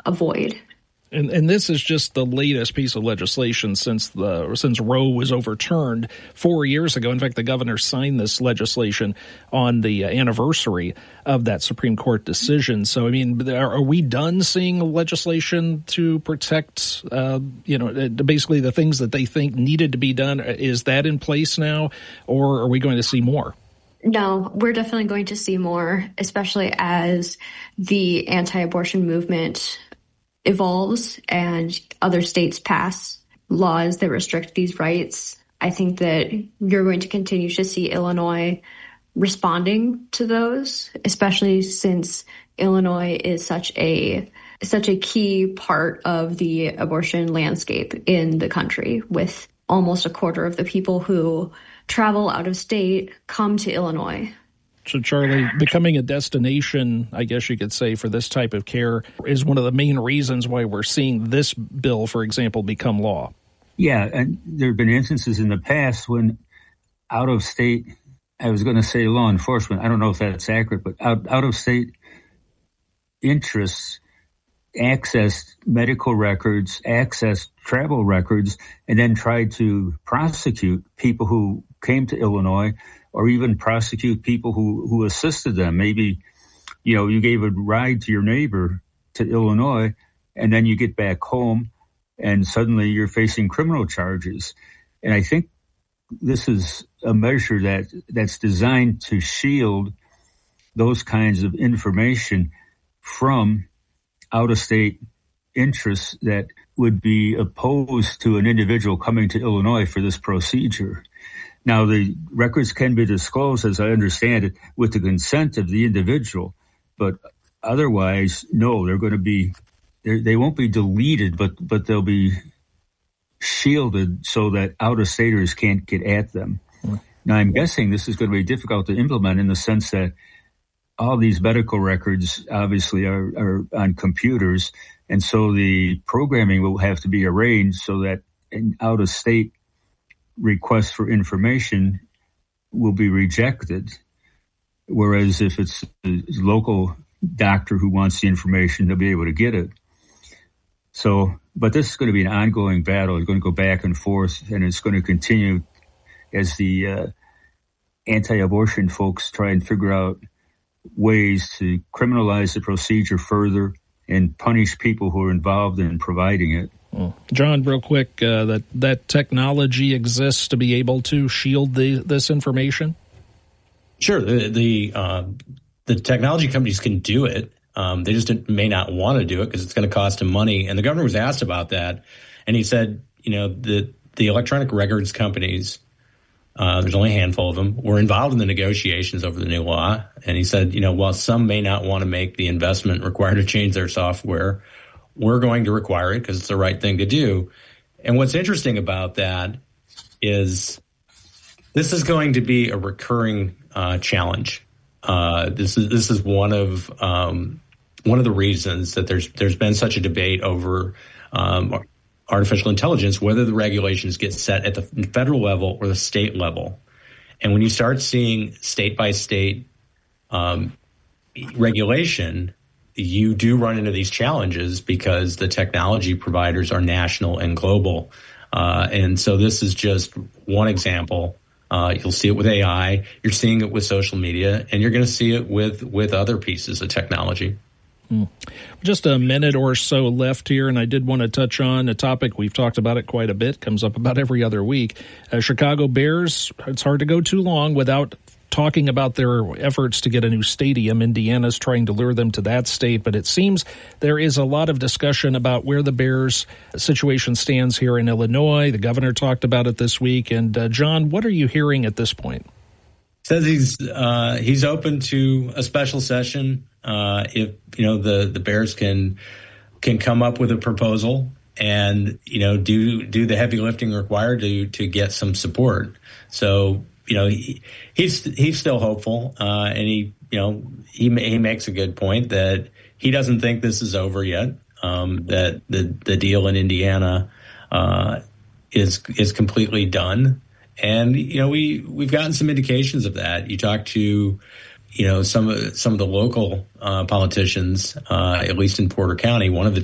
avoid. And this is just the latest piece of legislation since Roe was overturned 4 years ago. In fact, the governor signed this legislation on the anniversary of that Supreme Court decision. So, I mean, are we done seeing legislation to protect, basically the things that they think needed to be done? Is that in place now, or are we going to see more? No, we're definitely going to see more, especially as the anti-abortion movement evolves and other states pass laws that restrict these rights. I think that you're going to continue to see Illinois responding to those, especially since Illinois is such a key part of the abortion landscape in the country, with almost a quarter of the people who travel out of state come to Illinois. So, Charlie, becoming a destination, I guess you could say, for this type of care is one of the main reasons why we're seeing this bill, for example, become law. Yeah, and there have been instances in the past when out-of-state, I was going to say law enforcement, I don't know if that's accurate, but out-of-state interests accessed medical records, accessed travel records, and then tried to prosecute people who came to Illinois, or even prosecute people who assisted them. Maybe, you gave a ride to your neighbor to Illinois, and then you get back home, and suddenly you're facing criminal charges. And I think this is a measure that's designed to shield those kinds of information from out-of-state interests that would be opposed to an individual coming to Illinois for this procedure. Now, the records can be disclosed, as I understand it, with the consent of the individual, but otherwise, no, they won't be deleted, but they'll be shielded so that out-of-staters can't get at them. Now, I'm guessing this is going to be difficult to implement in the sense that all these medical records obviously are on computers, and so the programming will have to be arranged so that an out-of-state request for information will be rejected, whereas if it's a local doctor who wants the information, they'll be able to get it. So, but this is going to be an ongoing battle. It's going to go back and forth, and it's going to continue as the anti-abortion folks try and figure out ways to criminalize the procedure further and punish people who are involved in providing it. John, real quick, that technology exists to be able to shield this information? Sure. The technology companies can do it. They just may not want to do it because it's going to cost them money. And the governor was asked about that, and he said, the electronic records companies, there's only a handful of them, were involved in the negotiations over the new law. And he said, while some may not want to make the investment required to change their software, we're going to require it because it's the right thing to do. And what's interesting about that is this is going to be a recurring challenge. This is one of the reasons that there's been such a debate over artificial intelligence, whether the regulations get set at the federal level or the state level. And when you start seeing state by state regulation, you do run into these challenges because the technology providers are national and global. And so this is just one example. You'll see it with AI. You're seeing it with social media, and you're going to see it with other pieces of technology. Just a minute or so left here, and I did want to touch on a topic. We've talked about it quite a bit, comes up about every other week. Chicago Bears, it's hard to go too long without talking about their efforts to get a new stadium. Indiana's trying to lure them to that state, but it seems there is a lot of discussion about where the Bears situation stands here in Illinois. The governor talked about it this week. And John, what are you hearing at this point? Says he's open to a special session if the Bears can come up with a proposal and do the heavy lifting required to get some support. So he's still hopeful, and he makes a good point that he doesn't think this is over yet. That the deal in Indiana is completely done. And, we've gotten some indications of that. You talk to, some of the local politicians, at least in Porter County, one of the